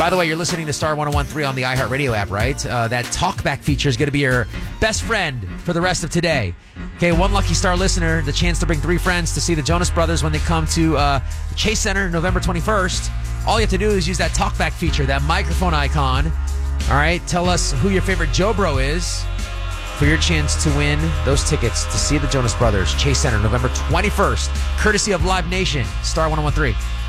By the way, you're listening to Star 101.3 on the iHeartRadio app, right? That talkback feature is going to be your best friend for the rest of today. Okay, one lucky Star listener, the chance to bring 3 friends to see the Jonas Brothers when they come to the Chase Center November 21st. All you have to do is use that talkback feature, that microphone icon. All right, tell us who your favorite Joe Bro is for your chance to win those tickets to see the Jonas Brothers, Chase Center, November 21st, courtesy of Live Nation, Star 101.3.